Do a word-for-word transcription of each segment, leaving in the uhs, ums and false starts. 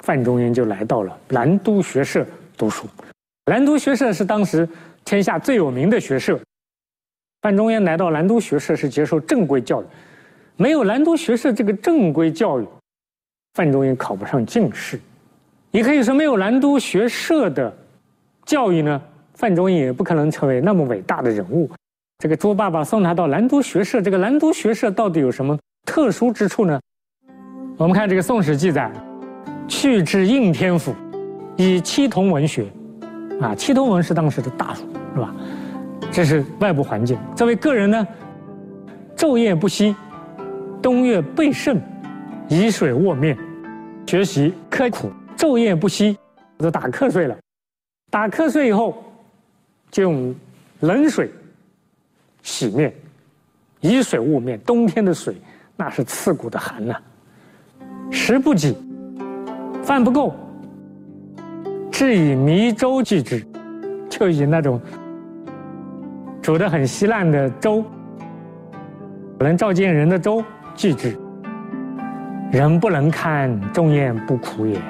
范仲淹就来到了兰都学社读书。兰都学社是当时天下最有名的学社。范仲淹来到兰都学社是接受正规教育，没有兰都学社这个正规教育，范仲淹考不上进士。也可以说，没有兰都学社的教育呢，范仲淹也不可能成为那么伟大的人物。这个猪爸爸送他到兰都学社，这个兰都学社到底有什么特殊之处呢？我们看这个《宋史》记载，去至应天府，以七同文学，啊，七同文是当时的大书，是吧？这是外部环境。作为个人呢，昼夜不息，冬月备甚，以水卧面，学习刻苦，昼夜不息，就打瞌睡了。打瞌睡以后，就用冷水洗面，以水卧面。冬天的水那是刺骨的寒呐、啊。食不济，饭不够，至以糜粥济之，就以那种煮得很稀烂的粥，能照见人的粥济之。人不能看，仲淹不苦也。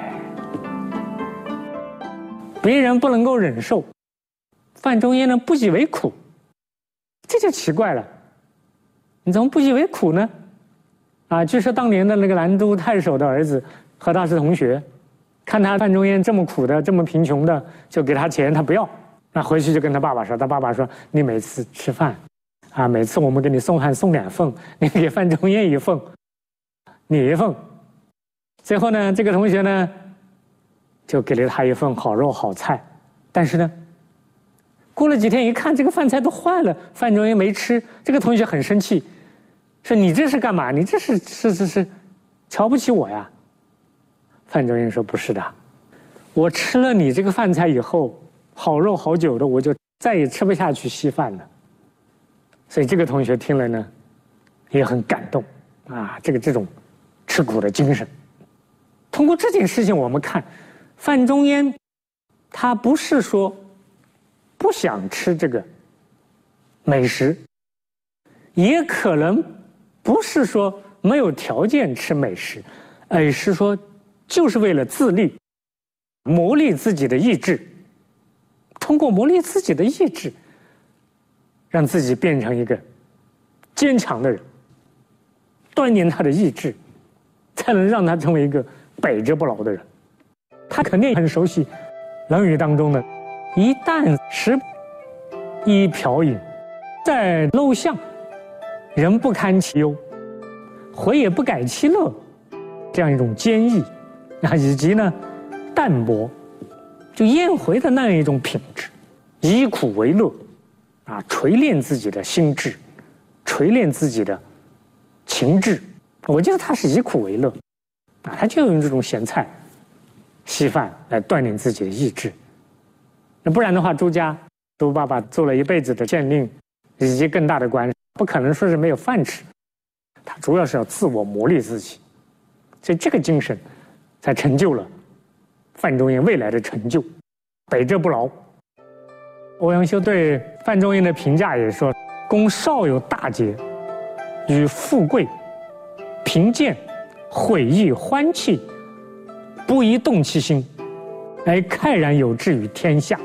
别人不能够忍受，范仲淹呢不以为苦，这就奇怪了。你怎么不以为苦呢？啊，据说当年的那个兰都太守的儿子和他是同学，看他范仲淹这么苦的，这么贫穷的，就给他钱，他不要。那回去就跟他爸爸说，他爸爸说：“你每次吃饭，啊，每次我们给你送饭送两份，你给范仲淹一份，你一份。”最后呢，这个同学呢，就给了他一份好肉好菜，但是呢，过了几天一看，这个饭菜都坏了，范仲淹没吃，这个同学很生气，说：“你这是干嘛？你这是是是是，瞧不起我呀？”范仲淹说：“不是的，我吃了你这个饭菜以后，好肉好酒的，我就再也吃不下去稀饭了。”所以这个同学听了呢，也很感动啊，这个这种吃苦的精神。通过这件事情，我们看范仲淹，他不是说不想吃这个美食，也可能不是说没有条件吃美食，而是说就是为了自立，磨砺自己的意志，通过磨砺自己的意志，让自己变成一个坚强的人，锻炼他的意志，才能让他成为一个百折不挠的人。他肯定很熟悉《论语》当中的“一箪食，一瓢饮，在陋巷，人不堪其忧，回也不改其乐”这样一种坚毅啊，以及呢淡泊，就颜回的那样一种品质，以苦为乐啊，锤炼自己的心智，锤炼自己的情志。我觉得他是以苦为乐啊，他就用这种咸菜稀饭来锻炼自己的意志。那不然的话，朱家朱爸爸做了一辈子的县令以及更大的官，不可能说是没有饭吃，他主要是要自我磨砺自己，所以这个精神才成就了范仲淹未来的成就，百折不挠。欧阳修对范仲淹的评价也说：“公少有大节，与富贵、贫贱、毁义、欢气，不宜动其心，而慨然有志于天下。”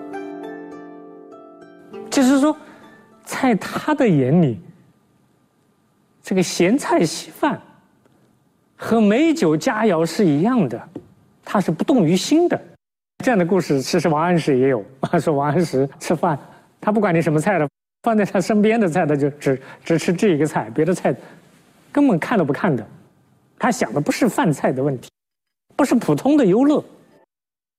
就是说，在他的眼里，这个咸菜稀饭和美酒佳肴是一样的，他是不动于心的。这样的故事其实王安石也有，说王安石吃饭，他不管你什么菜的，放在他身边的菜，他就只只吃这一个菜，别的菜根本看都不看的。他想的不是饭菜的问题，不是普通的优乐，